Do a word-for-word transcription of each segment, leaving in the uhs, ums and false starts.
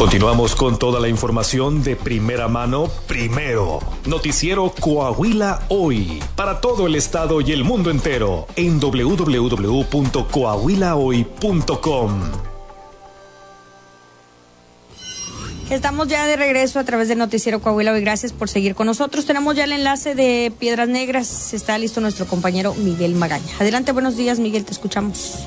Continuamos con toda la información de primera mano, primero. Noticiero Coahuila Hoy, para todo el estado y el mundo entero, en doble u doble u doble u punto coahuila hoy punto com. Estamos ya de regreso a través de Noticiero Coahuila Hoy. Gracias por seguir con nosotros. Tenemos ya el enlace de Piedras Negras. Está listo nuestro compañero Miguel Magaña. Adelante, buenos días, Miguel, te escuchamos.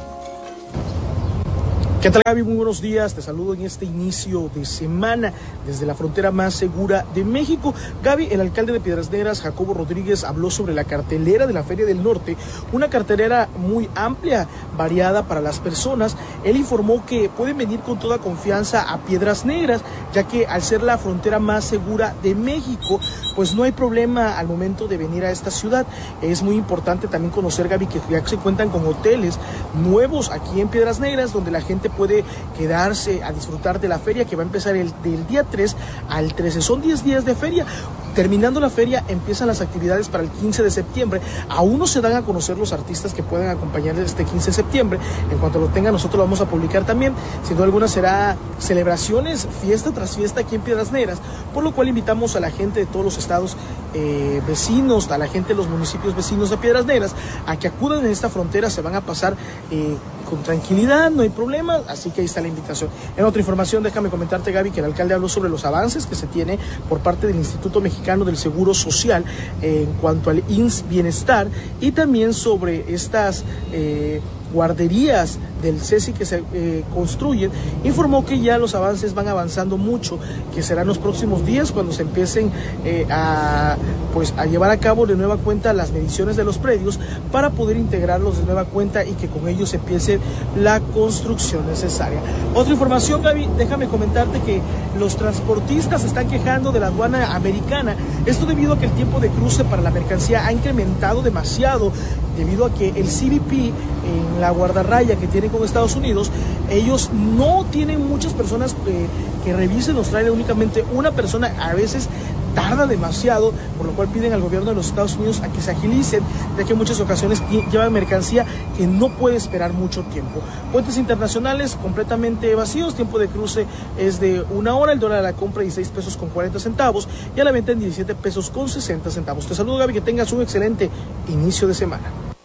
¿Qué tal, Gaby? Muy buenos días, te saludo en este inicio de semana desde la frontera más segura de México. Gaby, el alcalde de Piedras Negras, Jacobo Rodríguez, habló sobre la cartelera de la Feria del Norte, una cartelera muy amplia, variada para las personas. Él informó que pueden venir con toda confianza a Piedras Negras, ya que al ser la frontera más segura de México, pues no hay problema al momento de venir a esta ciudad. Es muy importante también conocer, Gaby, que ya se cuentan con hoteles nuevos aquí en Piedras Negras, donde la gente puede quedarse a disfrutar de la feria, que va a empezar el, del día tres al trece. Son diez días de feria. Terminando la feria, empiezan las actividades para el quince de septiembre. Aún no se dan a conocer los artistas que pueden acompañar este quince de septiembre. En cuanto lo tengan, nosotros lo vamos a publicar también. Sin duda alguna será celebraciones, fiesta tras fiesta aquí en Piedras Negras, por lo cual invitamos a la gente de todos los estados eh, vecinos, a la gente de los municipios vecinos de Piedras Negras, a que acudan en esta frontera. Se van a pasar eh, con tranquilidad, no hay problema, así que ahí está la invitación. En otra información, déjame comentarte, Gaby, que el alcalde habló sobre los avances que se tiene por parte del Instituto Mexicano del Seguro Social eh, en cuanto al I M S S Bienestar, y también sobre estas eh, guarderías del C E S I que se eh, construyen. Informó que ya los avances van avanzando mucho, que serán los próximos días cuando se empiecen eh, a, pues, a llevar a cabo de nueva cuenta las mediciones de los predios para poder integrarlos de nueva cuenta y que con ellos empiece la construcción necesaria. Otra información, Gaby, déjame comentarte que los transportistas se están quejando de la aduana americana. Esto debido a que el tiempo de cruce para la mercancía ha incrementado demasiado, debido a que el C B P, en la guardarraya que tienen con Estados Unidos, ellos no tienen muchas personas eh, que revisen los trailers, únicamente una persona. A veces tarda demasiado, por lo cual piden al gobierno de los Estados Unidos a que se agilicen, ya que en muchas ocasiones llevan mercancía que no puede esperar mucho tiempo. Puentes internacionales completamente vacíos, tiempo de cruce es de una hora, el dólar a la compra dieciséis pesos con cuarenta centavos y a la venta en diecisiete pesos con sesenta centavos. Te saludo, Gaby, que tengas un excelente inicio de semana.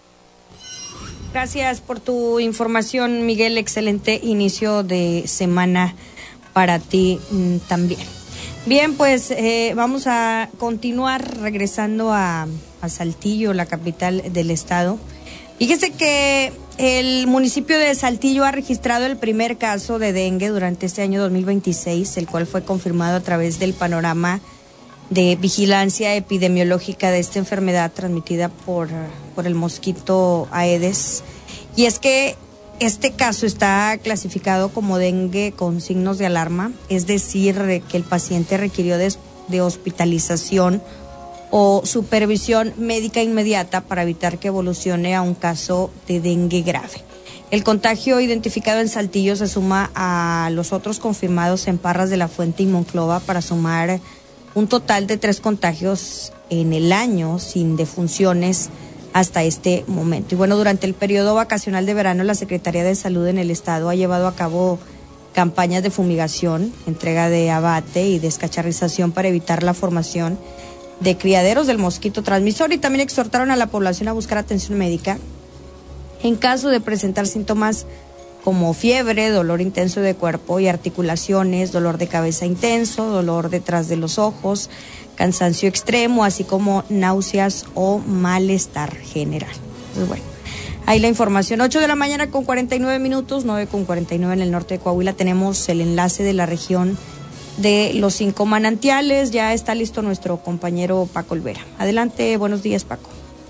Gracias por tu información, Miguel. Excelente inicio de semana para ti mm, también. Bien, pues eh, vamos a continuar regresando a, a Saltillo, la capital del estado. Fíjese que el municipio de Saltillo ha registrado el primer caso de dengue durante este año dos mil veintiséis, el cual fue confirmado a través del panorama de vigilancia epidemiológica de esta enfermedad transmitida por, por el mosquito Aedes. Y es que este caso está clasificado como dengue con signos de alarma, es decir, que el paciente requirió de, de hospitalización o supervisión médica inmediata para evitar que evolucione a un caso de dengue grave. El contagio identificado en Saltillo se suma a los otros confirmados en Parras de la Fuente y Monclova para sumar un total de tres contagios en el año sin defunciones hasta este momento. Y bueno, durante el periodo vacacional de verano, la Secretaría de Salud en el estado ha llevado a cabo campañas de fumigación, entrega de abate y descacharrización para evitar la formación de criaderos del mosquito transmisor, y también exhortaron a la población a buscar atención médica en caso de presentar síntomas como fiebre, dolor intenso de cuerpo y articulaciones, dolor de cabeza intenso, dolor detrás de los ojos, cansancio extremo, así como náuseas o malestar general. Pues bueno, ahí la información. ocho de la mañana con cuarenta y nueve minutos, nueve con cuarenta y nueve en el norte de Coahuila. Tenemos el enlace de la región de los cinco manantiales. Ya está listo nuestro compañero Paco Olvera. Adelante, buenos días, Paco.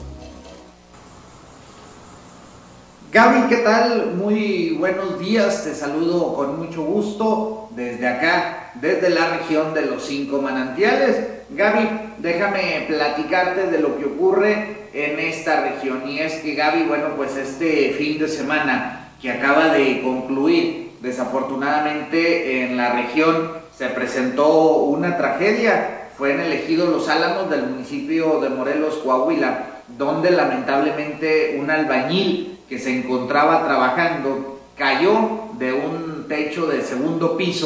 Gaby, ¿qué tal? Muy buenos días, te saludo con mucho gusto desde acá, desde la región de los cinco manantiales. Gaby, déjame platicarte de lo que ocurre en esta región, y es que, Gaby, bueno, pues este fin de semana que acaba de concluir, desafortunadamente en la región se presentó una tragedia. Fue en el ejido Los Álamos del municipio de Morelos, Coahuila, donde lamentablemente un albañil que se encontraba trabajando cayó de un techo de segundo piso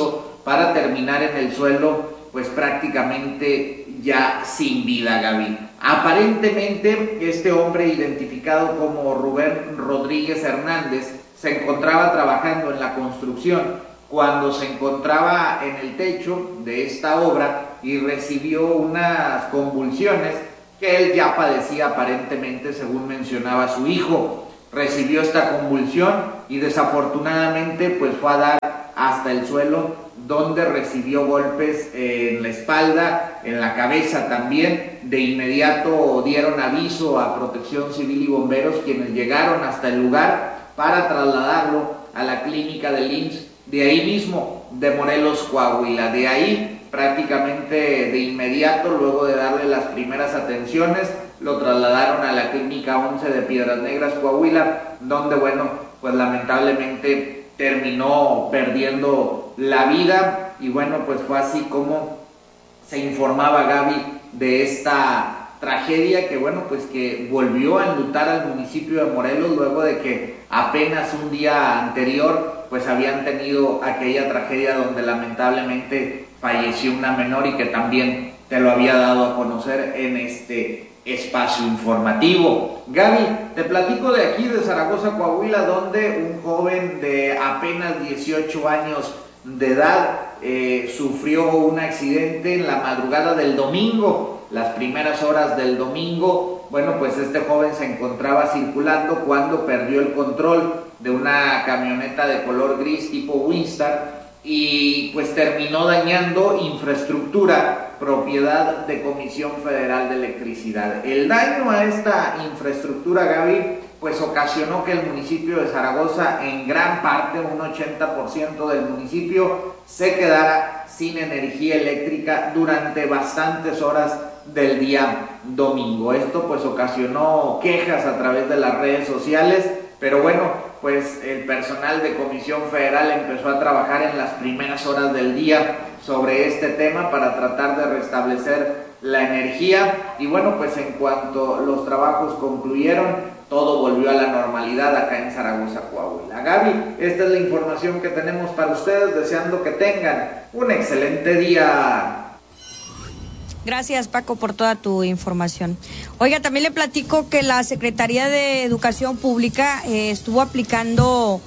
para terminar en el suelo, pues prácticamente ya sin vida, Gaby. Aparentemente este hombre, identificado como Rubén Rodríguez Hernández, se encontraba trabajando en la construcción cuando se encontraba en el techo de esta obra y recibió unas convulsiones que él ya padecía aparentemente, según mencionaba su hijo. Recibió esta convulsión y desafortunadamente pues fue a dar hasta el suelo, donde recibió golpes en la espalda, en la cabeza también. De inmediato dieron aviso a Protección Civil y bomberos, quienes llegaron hasta el lugar para trasladarlo a la clínica del I M S S de ahí mismo, de Morelos, Coahuila. De ahí prácticamente de inmediato, luego de darle las primeras atenciones, lo trasladaron a la clínica once de Piedras Negras, Coahuila, donde bueno, pues lamentablemente terminó perdiendo la vida. Y bueno, pues fue así como se informaba, Gaby, de esta tragedia que bueno, pues que volvió a enlutar al municipio de Morelos, luego de que apenas un día anterior pues habían tenido aquella tragedia donde lamentablemente falleció una menor, y que también te lo había dado a conocer en este espacio informativo. Gaby, te platico de aquí, de Zaragoza, Coahuila, donde un joven de apenas dieciocho años de edad eh, sufrió un accidente en la madrugada del domingo, las primeras horas del domingo. Bueno, pues este joven se encontraba circulando cuando perdió el control de una camioneta de color gris tipo Winstar y pues terminó dañando infraestructura propiedad de Comisión Federal de Electricidad. El daño a esta infraestructura, Gaby, pues ocasionó que el municipio de Zaragoza, en gran parte, un ochenta por ciento del municipio, se quedara sin energía eléctrica durante bastantes horas del día domingo. Esto pues ocasionó quejas a través de las redes sociales, pero bueno, pues el personal de Comisión Federal empezó a trabajar en las primeras horas del día sobre este tema para tratar de restablecer la energía. Y bueno, pues en cuanto los trabajos concluyeron, todo volvió a la normalidad acá en Zaragoza, Coahuila. Gaby, esta es la información que tenemos para ustedes, deseando que tengan un excelente día. Gracias, Paco, por toda tu información. Oiga, también le platico que la Secretaría de Educación Pública eh, estuvo aplicando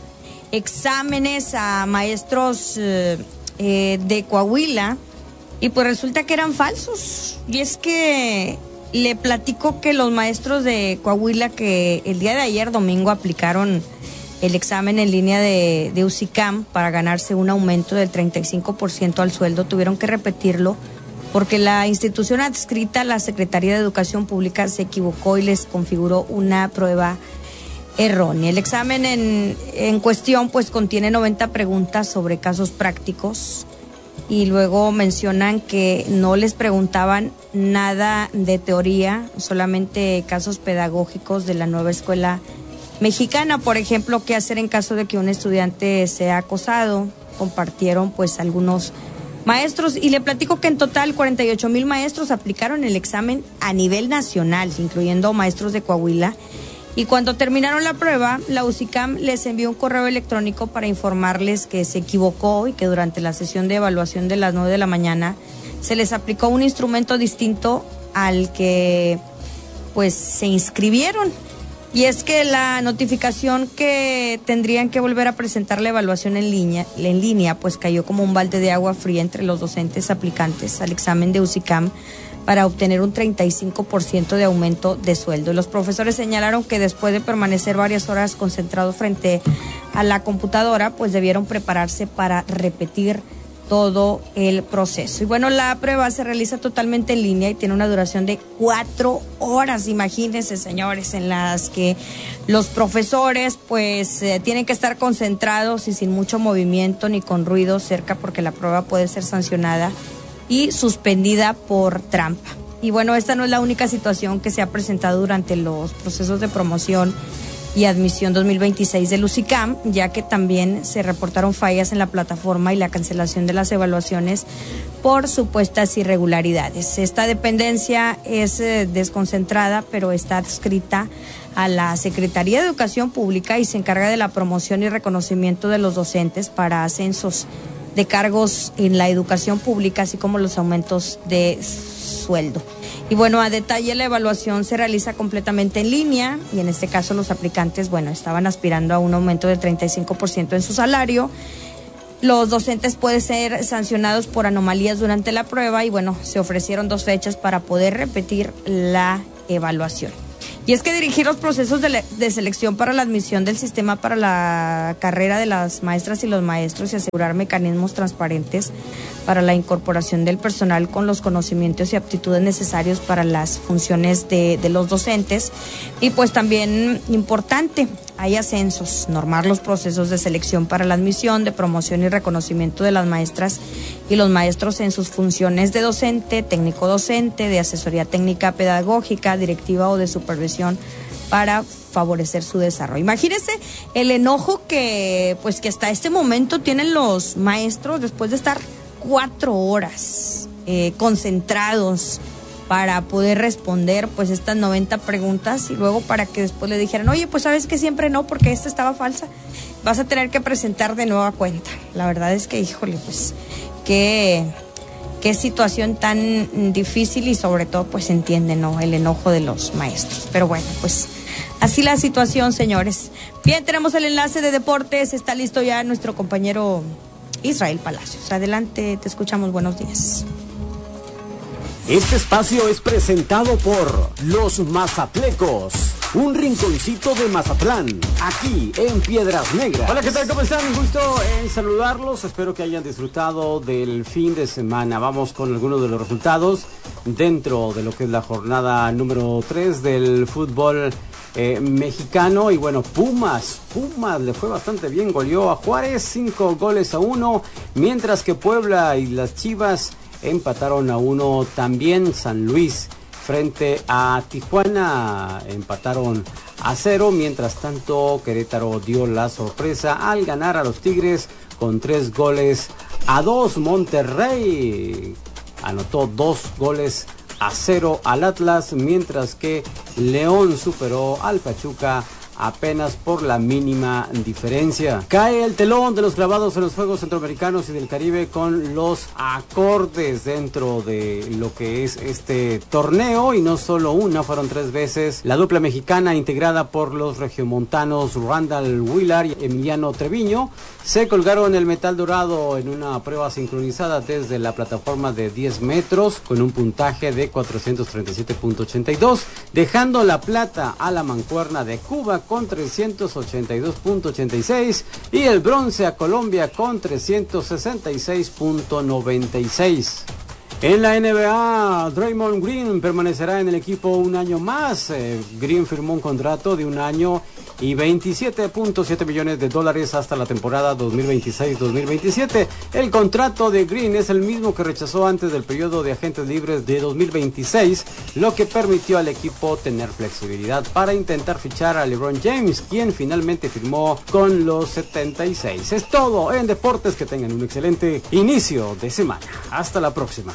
exámenes a maestros eh, eh, de Coahuila, y pues resulta que eran falsos. Y es que le platico que los maestros de Coahuila, que el día de ayer domingo aplicaron el examen en línea de, de U C I C A M para ganarse un aumento del treinta y cinco por ciento al sueldo, tuvieron que repetirlo porque la institución adscrita a la Secretaría de Educación Pública se equivocó y les configuró una prueba errónea. El examen en, en cuestión pues contiene noventa preguntas sobre casos prácticos, y luego mencionan que no les preguntaban nada de teoría, solamente casos pedagógicos de la nueva escuela mexicana. Por ejemplo, qué hacer en caso de que un estudiante sea acosado. Compartieron pues algunos maestros, y le platico que en total cuarenta y ocho mil maestros aplicaron el examen a nivel nacional, incluyendo maestros de Coahuila. Y cuando terminaron la prueba, la U C I C A M les envió un correo electrónico para informarles que se equivocó y que durante la sesión de evaluación de las nueve de la mañana se les aplicó un instrumento distinto al que pues se inscribieron. Y es que la notificación que tendrían que volver a presentar la evaluación en línea, en línea, pues cayó como un balde de agua fría entre los docentes aplicantes al examen de U C I C A M para obtener un treinta y cinco por ciento de aumento de sueldo. Y los profesores señalaron que después de permanecer varias horas concentrados frente a la computadora, pues debieron prepararse para repetir todo el proceso. Y bueno, la prueba se realiza totalmente en línea y tiene una duración de cuatro horas, imagínense, señores, en las que los profesores pues eh, tienen que estar concentrados y sin mucho movimiento ni con ruido cerca, porque la prueba puede ser sancionada y suspendida por trampa. Y bueno, esta no es la única situación que se ha presentado durante los procesos de promoción y admisión dos mil veintiséis del U C I C A M, ya que también se reportaron fallas en la plataforma y la cancelación de las evaluaciones por supuestas irregularidades. Esta dependencia es eh, desconcentrada, pero está adscrita a la Secretaría de Educación Pública y se encarga de la promoción y reconocimiento de los docentes para ascensos de cargos en la educación pública, así como los aumentos de sueldo. Y bueno, a detalle, la evaluación se realiza completamente en línea y en este caso los aplicantes, bueno, estaban aspirando a un aumento del treinta y cinco por ciento en su salario. Los docentes pueden ser sancionados por anomalías durante la prueba y bueno, se ofrecieron dos fechas para poder repetir la evaluación. Y es que dirigir los procesos de, le- de selección para la admisión del sistema para la carrera de las maestras y los maestros y asegurar mecanismos transparentes para la incorporación del personal con los conocimientos y aptitudes necesarios para las funciones de, de los docentes. Y pues también importante, hay ascensos, normar los procesos de selección para la admisión, de promoción y reconocimiento de las maestras y los maestros en sus funciones de docente, técnico docente, de asesoría técnica pedagógica, directiva o de supervisión para favorecer su desarrollo. Imagínense el enojo que pues que hasta este momento tienen los maestros después de estar cuatro horas eh, concentrados para poder responder pues estas noventa preguntas y luego para que después le dijeran, oye, pues sabes que siempre no, porque esta estaba falsa, vas a tener que presentar de nueva cuenta. La verdad es que, híjole, pues qué, qué situación tan difícil y sobre todo pues se entiende, ¿no?, el enojo de los maestros. Pero bueno, pues así la situación, señores. Bien, tenemos el enlace de deportes, está listo ya nuestro compañero Israel Palacios. Adelante, te escuchamos, buenos días. Este espacio es presentado por Los Mazatlecos, un rinconcito de Mazatlán, aquí en Piedras Negras. Hola, ¿qué tal? ¿Cómo están? Un gusto en saludarlos. Espero que hayan disfrutado del fin de semana. Vamos con algunos de los resultados dentro de lo que es la jornada número tres del fútbol eh, mexicano. Y bueno, Pumas, Pumas le fue bastante bien, goleó a Juárez cinco goles a uno, mientras que Puebla y las Chivas empataron a uno también. San Luis frente a Tijuana empataron a cero. Mientras tanto, Querétaro dio la sorpresa al ganar a los Tigres con tres goles a dos. Monterrey anotó dos goles a cero al Atlas, mientras que León superó al Pachuca apenas por la mínima diferencia. Cae el telón de los clavados en los Juegos Centroamericanos y del Caribe con los acordes dentro de lo que es este torneo, y no solo una, fueron tres veces. La dupla mexicana integrada por los regiomontanos Randall Willard y Emiliano Treviño se colgaron el metal dorado en una prueba sincronizada desde la plataforma de diez metros con un puntaje de cuatrocientos treinta y siete punto ochenta y dos, dejando la plata a la mancuerna de Cuba con trescientos ochenta y dos punto ochenta y seis y el bronce a Colombia con trescientos sesenta y seis punto noventa y seis. En la N B A, Draymond Green permanecerá en el equipo un año más. Eh, Green firmó un contrato de un año y veintisiete punto siete millones de dólares hasta la temporada dos mil veintiséis dos mil veintisiete. El contrato de Green es el mismo que rechazó antes del periodo de agentes libres de dos mil veintiséis, lo que permitió al equipo tener flexibilidad para intentar fichar a LeBron James, quien finalmente firmó con los setenta y seis. Es todo en deportes, que tengan un excelente inicio de semana. Hasta la próxima.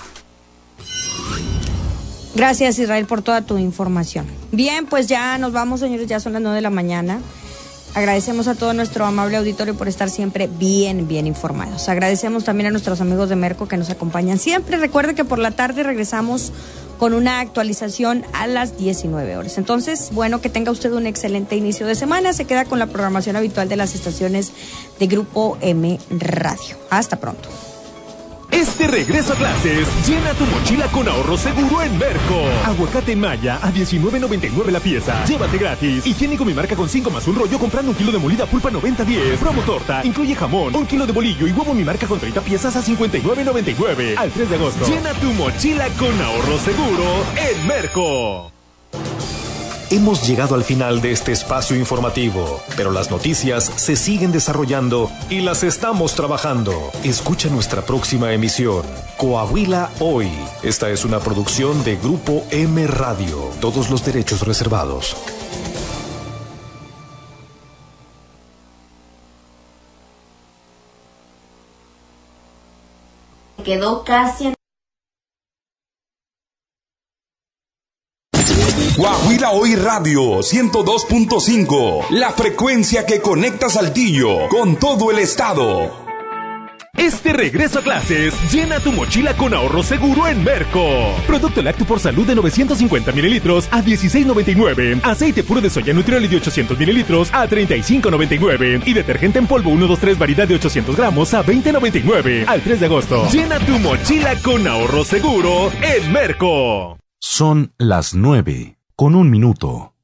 Gracias, Israel, por toda tu información. Bien, pues ya nos vamos, señores, ya son las nueve de la mañana. Agradecemos a todo nuestro amable auditorio por estar siempre bien, bien informados. Agradecemos también a nuestros amigos de Merco que nos acompañan siempre. Recuerde que por la tarde regresamos con una actualización a las diecinueve horas. Entonces, bueno, que tenga usted un excelente inicio de semana. Se queda con la programación habitual de las estaciones de Grupo M Radio. Hasta pronto. Este regreso a clases, llena tu mochila con ahorro seguro en Merco. Aguacate en Maya a diecinueve noventa y nueve la pieza. Llévate gratis. Higiénico Mi Marca con cinco más un rollo comprando un kilo de molida pulpa noventa diez. Promo torta, incluye jamón, un kilo de bolillo y huevo Mi Marca con treinta piezas a cincuenta y nueve noventa y nueve. Al tres de agosto. Llena tu mochila con ahorro seguro en Merco. Hemos llegado al final de este espacio informativo, pero las noticias se siguen desarrollando y las estamos trabajando. Escucha nuestra próxima emisión, Coahuila Hoy. Esta es una producción de Grupo M Radio. Todos los derechos reservados. Quedó casi en... Coahuila Hoy Radio ciento dos punto cinco, la frecuencia que conecta Saltillo con todo el estado. Este regreso a clases, llena tu mochila con ahorro seguro en Merco. Producto lácteo por salud de novecientos cincuenta mililitros a dieciséis noventa y nueve. Aceite puro de soya Nutrioli de ochocientos mililitros a treinta y cinco noventa y nueve. Y detergente en polvo uno dos tres variedad de ochocientos gramos a veinte noventa y nueve. Al tres de agosto. Llena tu mochila con ahorro seguro en Merco. Son las nueve con un minuto.